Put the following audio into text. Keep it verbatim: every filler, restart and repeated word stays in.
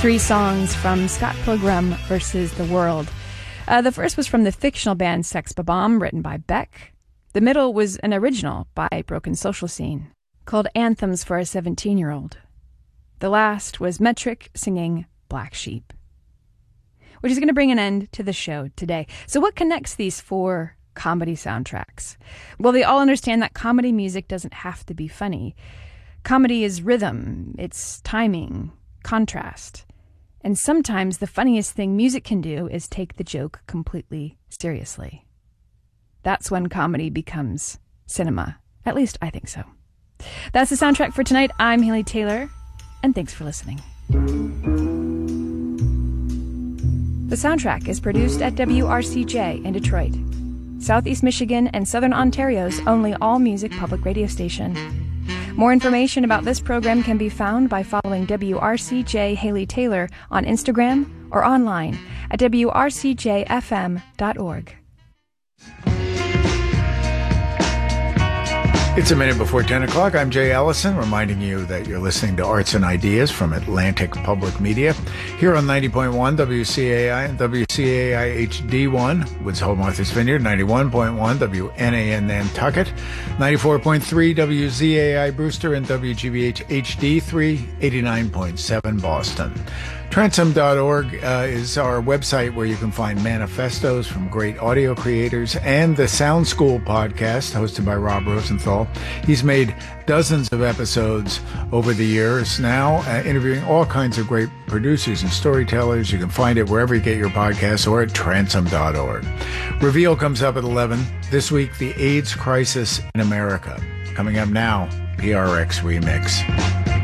Three songs from Scott Pilgrim versus the World. Uh, the first was from the fictional band Sex Bob-omb, written by Beck. The middle was an original by Broken Social Scene, called Anthems for a seventeen-Year-Old. The last was Metric singing Black Sheep, which is going to bring an end to the show today. So what connects these four comedy soundtracks? Well, they all understand that comedy music doesn't have to be funny. Comedy is rhythm, it's timing, contrast. And sometimes the funniest thing music can do is take the joke completely seriously. That's when comedy becomes cinema. At least I think so. That's the soundtrack for tonight. I'm Haley Taylor, and thanks for listening. The soundtrack is produced at W R C J in Detroit, Southeast Michigan and Southern Ontario's only all-music public radio station. More information about this program can be found by following W R C J Haley Taylor on Instagram or online at W R C J F M dot org. It's a minute before ten o'clock. I'm Jay Allison, reminding you that you're listening to Arts and Ideas from Atlantic Public Media here on ninety point one W C A I and W C A I H D one, Woods Hole, Martha's Vineyard, ninety-one point one W N A N Nantucket, ninety-four point three W Z A I Brewster, and W G B H H D three, eighty-nine point seven Boston. Transom dot org uh, is our website where you can find manifestos from great audio creators and the Sound School podcast hosted by Rob Rosenthal. He's made dozens of episodes over the years now, uh, interviewing all kinds of great producers and storytellers. You can find it wherever you get your podcasts or at transom dot org. Reveal comes up at eleven. This week, the AIDS crisis in America. Coming up now, P R X Remix.